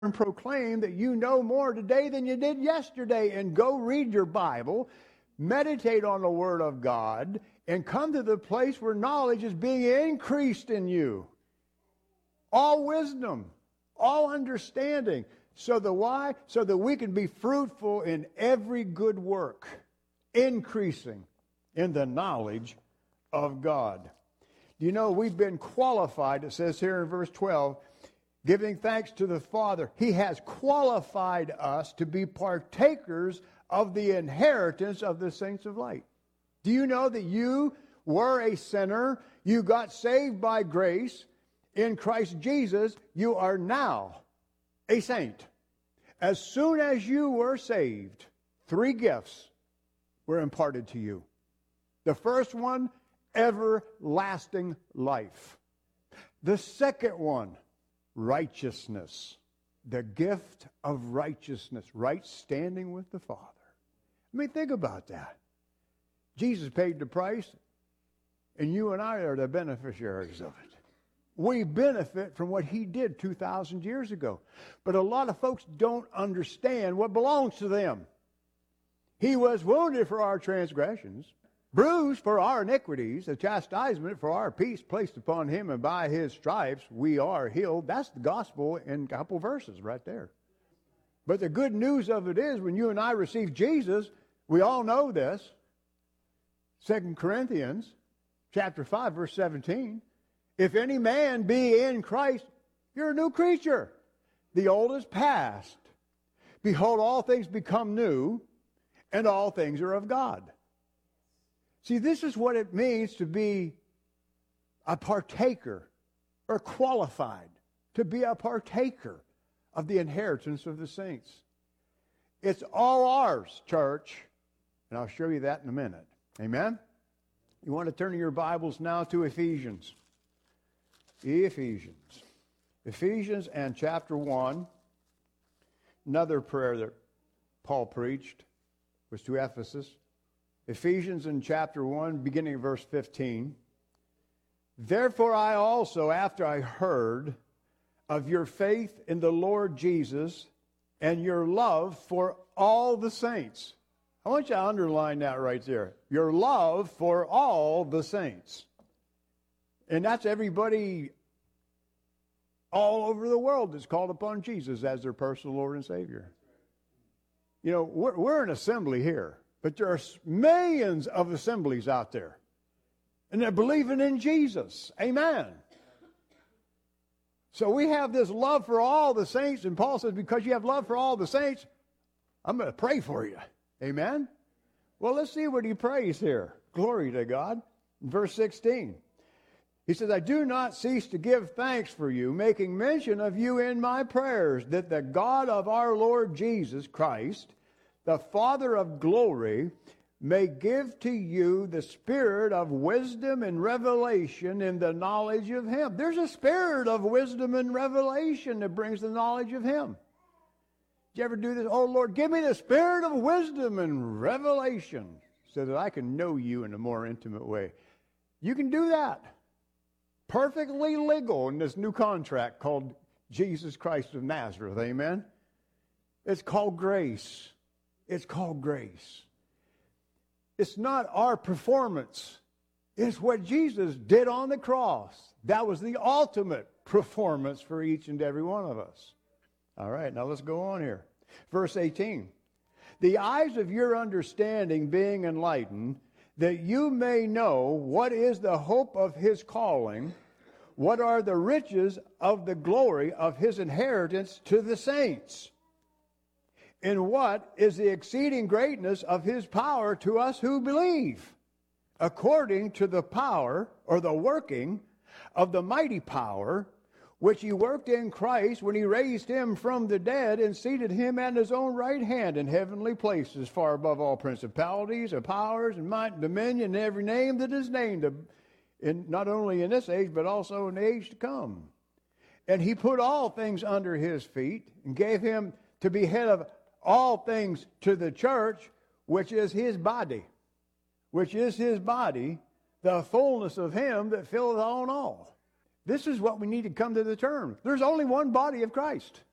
and proclaim that you know more today than you did yesterday. And go read your Bible, meditate on the Word of God, and come to the place where knowledge is being increased in you. All wisdom, all understanding. So that why? So that we can be fruitful in every good work, increasing in the knowledge of God. You know, we've been qualified, it says here in verse 12, giving thanks to the Father. He has qualified us to be partakers of the inheritance of the saints of light. Do you know that you were a sinner? You got saved by grace. In Christ Jesus, you are now a saint. As soon as you were saved, 3 gifts were imparted to you. The first one, everlasting life. The second one, righteousness. The gift of righteousness, right standing with the Father. I mean, think about that. Jesus paid the price, and you and I are the beneficiaries of it. We benefit from what he did 2,000 years ago. But a lot of folks don't understand what belongs to them. He was wounded for our transgressions, bruised for our iniquities, the chastisement for our peace placed upon him, and by his stripes we are healed. That's the gospel in a couple verses right there. But the good news of it is, when you and I receive Jesus, we all know this. 2 Corinthians chapter 5, verse 17. If any man be in Christ, you're a new creature. The old is past. Behold, all things become new, and all things are of God. See, this is what it means to be a partaker, or qualified to be a partaker of the inheritance of the saints. It's all ours, church, and I'll show you that in a minute. Amen? You want to turn your Bibles now to Ephesians. Ephesians and chapter 1. Another prayer that Paul preached was to Ephesus. Ephesians in chapter 1, beginning of verse 15. Therefore I also, after I heard of your faith in the Lord Jesus and your love for all the saints. I want you to underline that right there. Your love for all the saints. And that's everybody all over the world that's called upon Jesus as their personal Lord and Savior. You know, we're an assembly here, but there are millions of assemblies out there. And they're believing in Jesus. Amen. So we have this love for all the saints, and Paul says, because you have love for all the saints, I'm going to pray for you. Amen? Well, let's see what he prays here. Glory to God. Verse 16. He says, I do not cease to give thanks for you, making mention of you in my prayers, that the God of our Lord Jesus Christ, the Father of glory, may give to you the spirit of wisdom and revelation in the knowledge of him. There's a spirit of wisdom and revelation that brings the knowledge of him. Did you ever do this? Oh, Lord, give me the spirit of wisdom and revelation so that I can know you in a more intimate way. You can do that. Perfectly legal in this new contract called Jesus Christ of Nazareth. Amen? It's called grace. It's called grace. It's not our performance. It's what Jesus did on the cross. That was the ultimate performance for each and every one of us. All right, now let's go on here. Verse 18. The eyes of your understanding being enlightened, that you may know what is the hope of his calling, what are the riches of the glory of his inheritance to the saints, and what is the exceeding greatness of his power to us who believe, according to the power, or the working of the mighty power, which he worked in Christ when he raised him from the dead and seated him at his own right hand in heavenly places, far above all principalities and powers and might and dominion and every name that is named, not only in this age, but also in the age to come. And he put all things under his feet and gave him to be head of all things to the church, which is his body, the fullness of him that filleth all in all. This is what we need to come to the term. There's only one body of Christ.